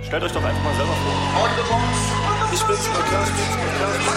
Stellt euch doch einfach mal selber vor. Ich bin's, Podcast.